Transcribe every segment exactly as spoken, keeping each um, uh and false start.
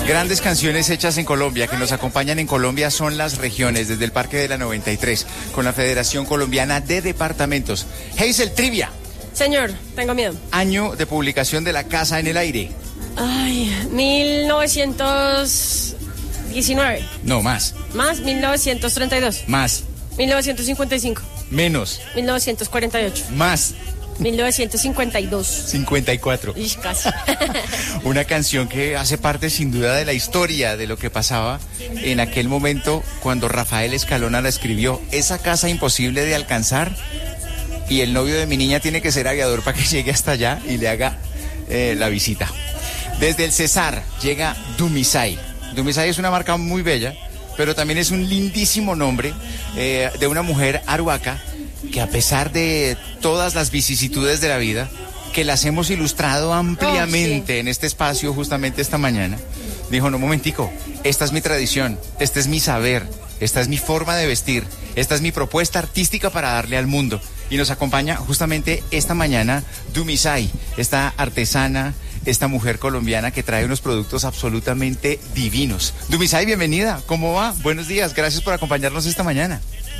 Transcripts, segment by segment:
Grandes canciones hechas en Colombia, que nos acompañan en Colombia, son las regiones, desde el Parque de la noventa y tres, con la Federación Colombiana de Departamentos. Hazel, trivia. Señor, tengo miedo. Año de publicación de La Casa en el Aire. Ay, mil novecientos diecinueve. No, más. Más, mil novecientos treinta y dos. Más. mil novecientos cincuenta y cinco. Menos. mil novecientos cuarenta y ocho. Más. mil novecientos cincuenta y dos. cincuenta y cuatro. Ish, casi. Una canción que hace parte sin duda de la historia de lo que pasaba en aquel momento cuando Rafael Escalona la escribió. Esa casa imposible de alcanzar y el novio de mi niña tiene que ser aviador para que llegue hasta allá y le haga eh, la visita. Desde el Cesar llega Dumisay. Dumisay es una marca muy bella, pero también es un lindísimo nombre eh, de una mujer arhuaca que, a pesar de todas las vicisitudes de la vida, que las hemos ilustrado ampliamente oh, sí. en este espacio justamente esta mañana, dijo, no, momentico, esta es mi tradición, este es mi saber, esta es mi forma de vestir, esta es mi propuesta artística para darle al mundo. Y nos acompaña justamente esta mañana Dumisay, esta artesana, esta mujer colombiana que trae unos productos absolutamente divinos. Dumisay, bienvenida, ¿cómo va? Buenos días, gracias por acompañarnos esta mañana.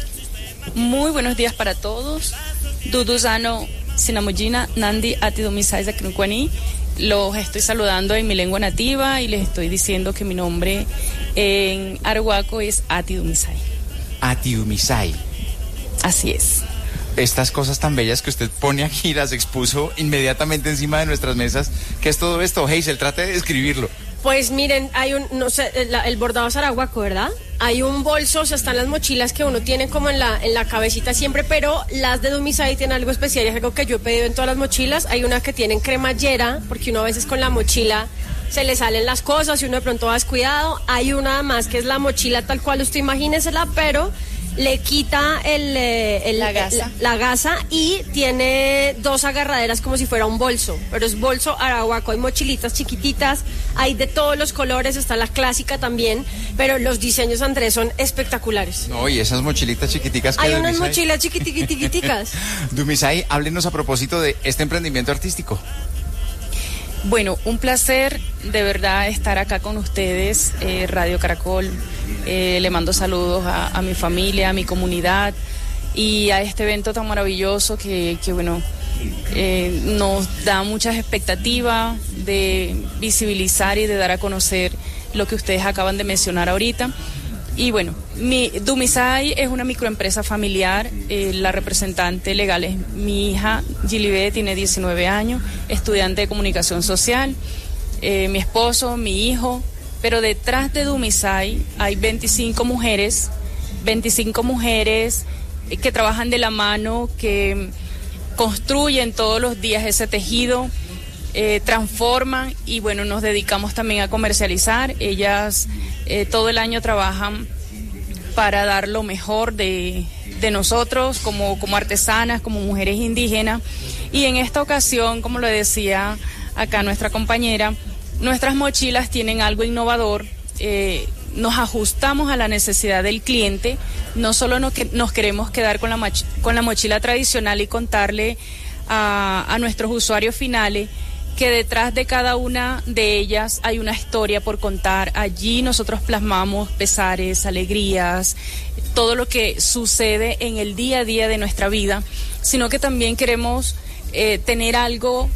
Muy buenos días para todos. Duduzano, Sinamujina, Nandi, Ati Dumisay de Knukwani. Los estoy saludando en mi lengua nativa y les estoy diciendo que mi nombre en arhuaco es Ati Dumisay. Ati Dumisay. Así es. Estas cosas tan bellas que usted pone aquí, las expuso inmediatamente encima de nuestras mesas. ¿Qué es todo esto? Hazel, trate de describirlo. Pues miren, hay un, no sé, el, el bordado es arhuaco, ¿verdad? Hay un bolso, o sea, están las mochilas que uno tiene como en la, en la cabecita siempre, pero las de Dumisay tienen algo especial, es algo que yo he pedido en todas las mochilas. Hay una que tienen cremallera, porque uno a veces con la mochila se le salen las cosas y uno de pronto va descuidado. Hay una más que es la mochila tal cual usted imagínesela, pero le quita el, el, la, gasa. el, la gasa y tiene dos agarraderas como si fuera un bolso, pero es bolso arhuaco. Hay mochilitas chiquititas, hay de todos los colores, está la clásica también, pero los diseños, Andrés, son espectaculares. No, y esas mochilitas chiquiticas que hay unas Dumisay... mochilas chiquitiquiticas. Dumisay, háblenos a propósito de este emprendimiento artístico. Bueno, un placer de verdad estar acá con ustedes, eh, Radio Caracol. Eh, le mando saludos a, a mi familia, a mi comunidad y a este evento tan maravilloso que, que bueno, eh, nos da muchas expectativas de visibilizar y de dar a conocer lo que ustedes acaban de mencionar ahorita. Y bueno, mi, Dumisay es una microempresa familiar, eh, la representante legal es mi hija Gilibé, tiene diecinueve años, estudiante de comunicación social, eh, mi esposo, mi hijo, pero detrás de Dumisay hay veinticinco mujeres, veinticinco mujeres que trabajan de la mano, que construyen todos los días ese tejido, eh, transforman y bueno, nos dedicamos también a comercializar. Ellas eh, todo el año trabajan para dar lo mejor de, de nosotros como, como artesanas, como mujeres indígenas. Y en esta ocasión, como lo decía acá nuestra compañera, nuestras mochilas tienen algo innovador. Eh, nos ajustamos a la necesidad del cliente. No solo nos, que, nos queremos quedar con la, mach, con la mochila tradicional y contarle a, a nuestros usuarios finales que detrás de cada una de ellas hay una historia por contar. Allí nosotros plasmamos pesares, alegrías, todo lo que sucede en el día a día de nuestra vida, sino que también queremos eh, tener algo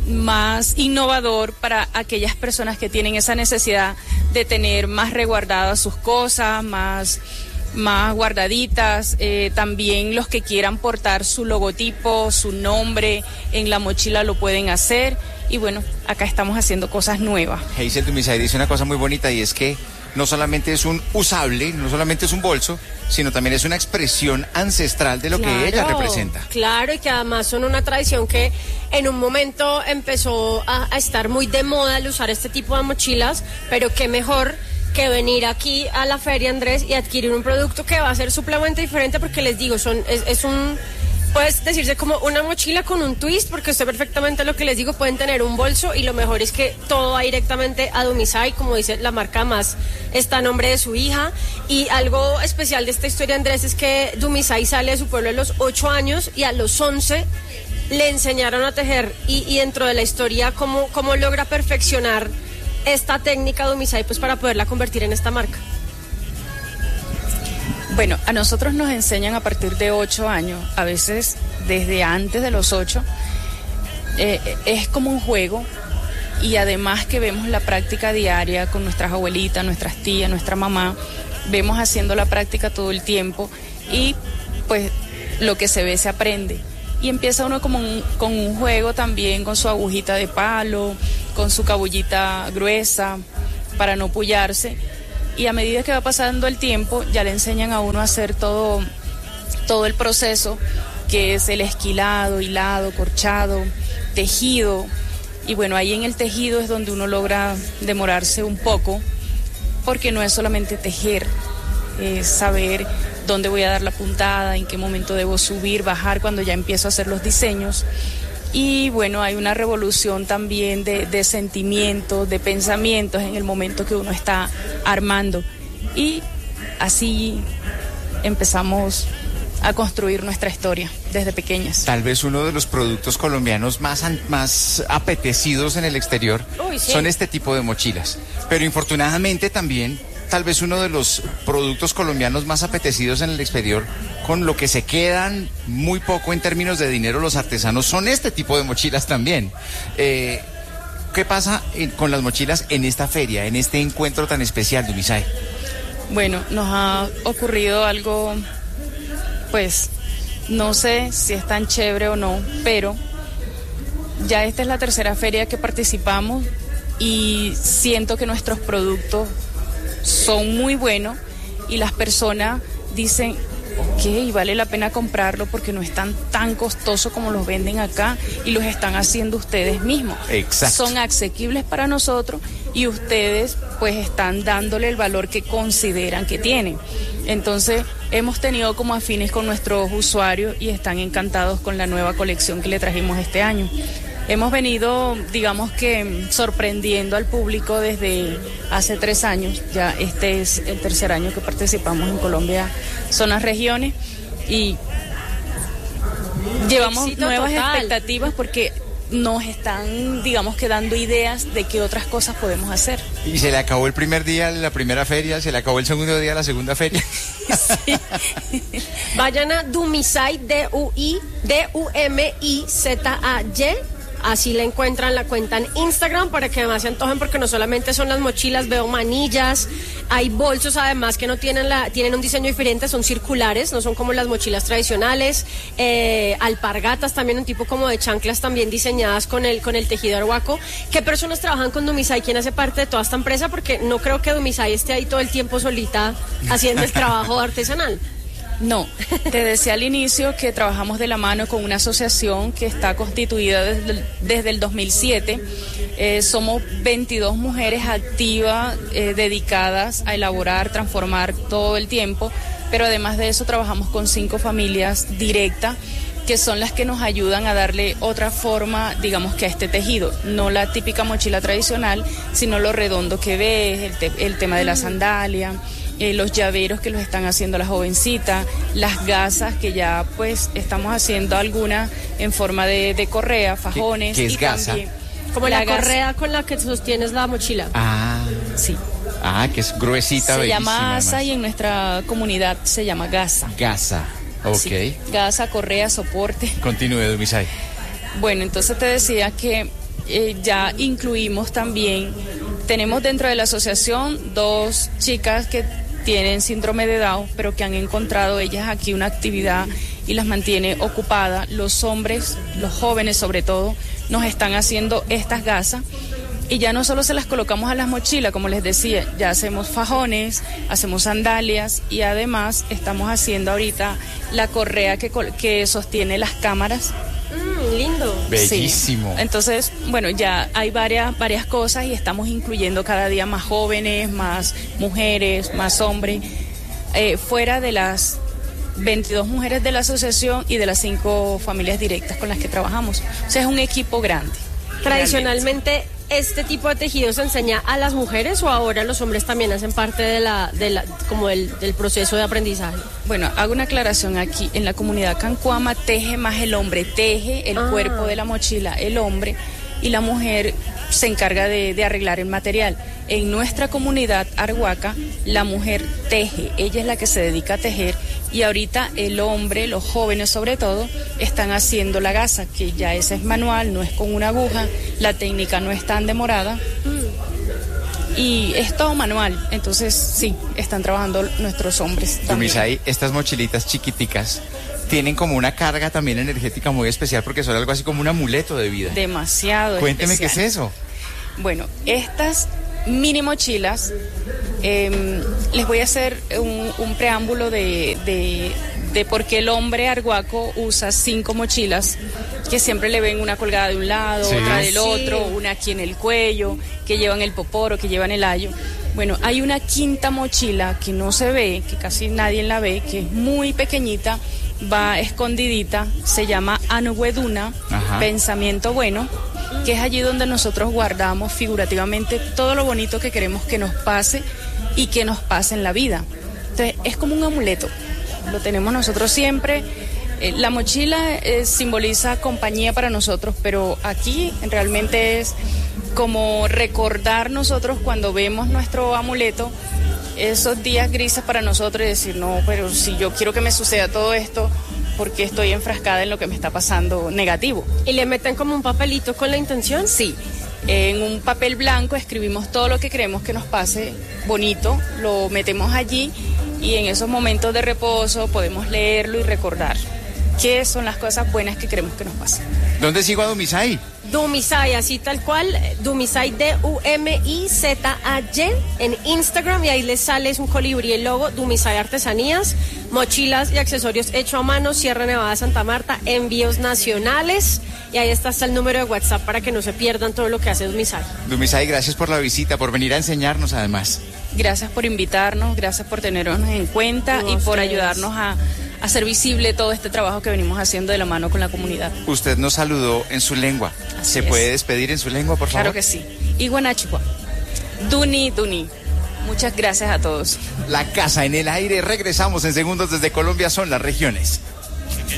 más innovador para aquellas personas que tienen esa necesidad de tener más resguardadas sus cosas, más, más guardaditas, eh, también los que quieran portar su logotipo, su nombre en la mochila lo pueden hacer. Y bueno, acá estamos haciendo cosas nuevas. Hazel Dumisay dice una cosa muy bonita y es que no solamente es un usable, no solamente es un bolso, sino también es una expresión ancestral de lo claro, que ella representa. Claro, y que además son una tradición que en un momento empezó a, a estar muy de moda el usar este tipo de mochilas, pero qué mejor que venir aquí a la feria, Andrés, y adquirir un producto que va a ser supremamente diferente, porque les digo, son es, es un... Puedes decirse como una mochila con un twist, porque sé perfectamente lo que les digo, pueden tener un bolso y lo mejor es que todo va directamente a Dumisay, como dice la marca, más está a nombre de su hija. Y algo especial de esta historia, Andrés, es que Dumisay sale de su pueblo a los ocho años y a los once le enseñaron a tejer y, y dentro de la historia cómo, cómo logra perfeccionar esta técnica Dumisay pues para poderla convertir en esta marca? Bueno, a nosotros nos enseñan a partir de ocho años, a veces desde antes de los ocho. Eh, es como un juego y además que vemos la práctica diaria con nuestras abuelitas, nuestras tías, nuestra mamá, vemos haciendo la práctica todo el tiempo y pues lo que se ve se aprende. Y empieza uno como un, con un juego también, con su agujita de palo, con su cabullita gruesa para no pullarse. Y a medida que va pasando el tiempo, ya le enseñan a uno a hacer todo, todo el proceso, que es el esquilado, hilado, corchado, tejido. Y bueno, ahí en el tejido es donde uno logra demorarse un poco, porque no es solamente tejer, es saber dónde voy a dar la puntada, en qué momento debo subir, bajar, cuando ya empiezo a hacer los diseños. Y bueno, hay una revolución también de, de sentimientos, de pensamientos en el momento que uno está armando. Y así empezamos a construir nuestra historia desde pequeñas. Tal vez uno de los productos colombianos más, más apetecidos en el exterior Uy, sí. son este tipo de mochilas. Pero infortunadamente también, tal vez uno de los productos colombianos más apetecidos en el exterior, con lo que se quedan muy poco en términos de dinero los artesanos, son este tipo de mochilas también. Eh, ¿Qué pasa en, con las mochilas en esta feria, en este encuentro tan especial, Dumisay? Bueno, nos ha ocurrido algo, pues, no sé si es tan chévere o no, pero ya esta es la tercera feria que participamos y siento que nuestros productos son muy buenos y las personas dicen, ok, vale la pena comprarlo porque no están tan costosos como los venden acá y los están haciendo ustedes mismos. Exacto. Son asequibles para nosotros y ustedes pues están dándole el valor que consideran que tienen. Entonces hemos tenido como afines con nuestros usuarios y están encantados con la nueva colección que le trajimos este año. Hemos venido, digamos que, sorprendiendo al público desde hace tres años. Ya este es el tercer año que participamos en Colombia Zonas Regiones y llevamos Éxito nuevas total. expectativas porque nos están, digamos que, dando ideas de qué otras cosas podemos hacer. Y se le acabó el primer día la primera feria, se le acabó el segundo día la segunda feria. Sí. Vayan a Dumisay, D U I, D U M I Z A Y. Así la encuentran, la cuenta en Instagram para que además se antojen porque no solamente son las mochilas, veo manillas, hay bolsos además que no tienen la tienen un diseño diferente, son circulares, no son como las mochilas tradicionales, eh, alpargatas también, un tipo como de chanclas también diseñadas con el con el tejido arhuaco. ¿Qué personas trabajan con Dumisay? ¿Quién hace parte de toda esta empresa? Porque no creo que Dumisay esté ahí todo el tiempo solita haciendo el trabajo artesanal. No, te decía al inicio que trabajamos de la mano con una asociación que está constituida desde el, desde el dos mil siete. Eh, somos veintidós mujeres activas, eh, dedicadas a elaborar, transformar todo el tiempo, pero además de eso trabajamos con cinco familias directas, que son las que nos ayudan a darle otra forma, digamos que a este tejido, no la típica mochila tradicional, sino lo redondo que ves, el, te, el tema de la sandalia. Eh, los llaveros que los están haciendo las jovencitas, las gasas que ya pues estamos haciendo algunas en forma de, de correa, fajones. ¿Qué, qué es y gasa? También, Como la, la gasa, correa con la que sostienes la mochila. Ah, sí. ah, que es gruesita, Se bellísima, llama asa además. y en nuestra comunidad se llama gasa. Gasa, ok. Sí. Gasa, correa, soporte. Continúe, Dumisay. Bueno, entonces te decía que eh, ya incluimos también, tenemos dentro de la asociación dos chicas que tienen síndrome de Down, pero que han encontrado ellas aquí una actividad y las mantiene ocupadas. Los hombres, los jóvenes sobre todo, nos están haciendo estas gasas y ya no solo se las colocamos a las mochilas, como les decía, ya hacemos fajones, hacemos sandalias y además estamos haciendo ahorita la correa que, que sostiene las cámaras. Mm, lindo. Bellísimo. Sí. Entonces, bueno, ya hay varias, varias cosas y estamos incluyendo cada día más jóvenes, más mujeres, más hombres, eh, fuera de las veintidós mujeres de la asociación y de las cinco familias directas con las que trabajamos. O sea, es un equipo grande. Tradicionalmente, realmente. ¿Este tipo de tejido se enseña a las mujeres o ahora los hombres también hacen parte de la, de la como del, del proceso de aprendizaje? Bueno, hago una aclaración aquí. En la comunidad cancuama teje más el hombre, teje el ah. cuerpo de la mochila el hombre y la mujer se encarga de, de arreglar el material. En nuestra comunidad arhuaca, la mujer teje, ella es la que se dedica a tejer, y ahorita el hombre, los jóvenes sobre todo, están haciendo la gasa, que ya esa es manual, no es con una aguja, la técnica no es tan demorada. Y es todo manual, entonces sí, están trabajando nuestros hombres también. Dumisay, estas mochilitas chiquiticas tienen como una carga también energética muy especial porque son algo así como un amuleto de vida. Demasiado Cuénteme especial. qué es eso. Bueno, estas mini mochilas, eh, les voy a hacer un, un preámbulo de, de, de por qué el hombre arhuaco usa cinco mochilas, que siempre le ven una colgada de un lado, sí. otra del Sí. otro, una aquí en el cuello, que llevan el poporo, que llevan el ayo. Bueno, hay una quinta mochila que no se ve, que casi nadie la ve, que es muy pequeñita, va escondidita, se llama Anuweduna, Ajá. pensamiento bueno, que es allí donde nosotros guardamos figurativamente todo lo bonito que queremos que nos pase y que nos pase en la vida. Entonces, es como un amuleto, lo tenemos nosotros siempre. Eh, la mochila eh, simboliza compañía para nosotros, pero aquí realmente es como recordar nosotros cuando vemos nuestro amuleto, esos días grises para nosotros y decir, no, pero si yo quiero que me suceda todo esto, porque estoy enfrascada en lo que me está pasando negativo. ¿Y le meten como un papelito con la intención? Sí, en un papel blanco escribimos todo lo que queremos que nos pase bonito, lo metemos allí y en esos momentos de reposo podemos leerlo y recordar qué son las cosas buenas que queremos que nos pasen. ¿Dónde sigo a Dumisay? Dumisay, así tal cual, Dumisay, D U M I Z A Y, en Instagram, y ahí les sale, es un colibrí el logo, Dumisay Artesanías, mochilas y accesorios hecho a mano, Sierra Nevada, Santa Marta, envíos nacionales, y ahí está hasta el número de WhatsApp para que no se pierdan todo lo que hace Dumisay. Dumisay, gracias por la visita, por venir a enseñarnos además. Gracias por invitarnos, gracias por tenernos en cuenta No, y por ustedes. ayudarnos a hacer visible todo este trabajo que venimos haciendo de la mano con la comunidad. Usted nos saludó en su lengua. Así ¿Se es. puede despedir en su lengua, por favor? Claro que sí. Iguanachua. Duni, Duni. Muchas gracias a todos. La casa en el aire. Regresamos en segundos desde Colombia. Son las regiones.